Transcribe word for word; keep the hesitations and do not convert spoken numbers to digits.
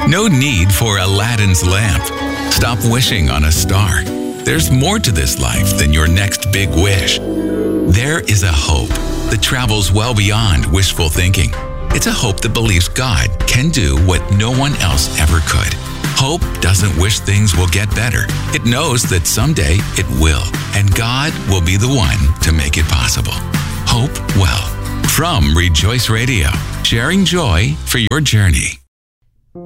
No need for Aladdin's lamp. Stop wishing on a star. There's more to this life than your next big wish. There is a hope that travels well beyond wishful thinking. It's a hope that believes God can do what no one else ever could. Hope doesn't wish things will get better. It knows that someday it will, and God will be the one to make it possible. Hope well. From Rejoice Radio, sharing joy for your journey.